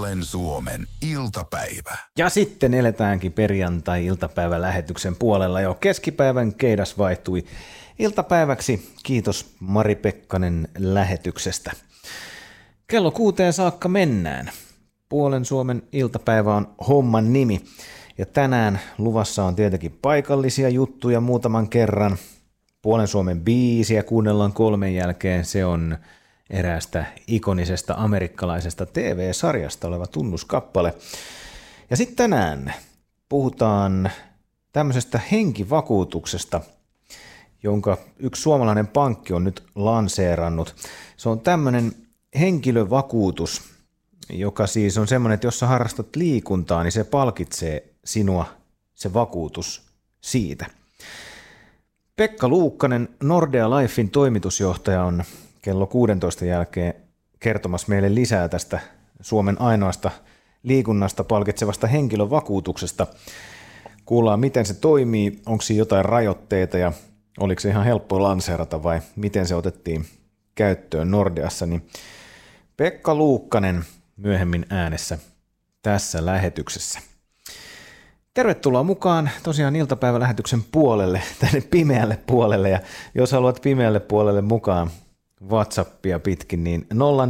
Puolen Suomen iltapäivä. Ja sitten eletäänkin perjantai-iltapäivälähetyksen puolella jo. Keskipäivän keidas vaihtui iltapäiväksi. Kiitos Mari Pekkanen lähetyksestä. Kello 6 saakka mennään. Puolen Suomen iltapäivä on homman nimi. Ja tänään luvassa on tietenkin paikallisia juttuja muutaman kerran. Puolen Suomen biisiä kuunnellaan 3 jälkeen. Se on eräästä ikonisesta amerikkalaisesta TV-sarjasta oleva tunnuskappale. Ja sitten tänään puhutaan tämmöisestä henkivakuutuksesta, jonka yksi suomalainen pankki on nyt lanseerannut. Se on tämmöinen henkilövakuutus, joka siis on semmoinen, että jos sä harrastat liikuntaa, niin se palkitsee sinua, se vakuutus siitä. Pekka Luukkanen, Nordea Lifein toimitusjohtaja, on kello 16 jälkeen kertomassa meille lisää tästä Suomen ainoasta liikunnasta palkitsevasta henkilövakuutuksesta. Kuullaan, miten se toimii, onko siinä jotain rajoitteita ja oliko se ihan helppo lanseerata vai miten se otettiin käyttöön Nordeassa. Niin Pekka Luukkanen myöhemmin äänessä tässä lähetyksessä. Tervetuloa mukaan tosiaan iltapäivälähetyksen puolelle, tänne pimeälle puolelle, ja jos haluat pimeälle puolelle mukaan WhatsAppia pitkin, niin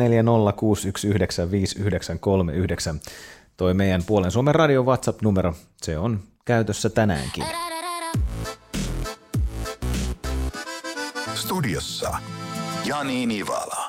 0406195939, toi meidän Puolen Suomen radion WhatsApp-numero, se on käytössä tänäänkin. Studiossa Jani Nivala.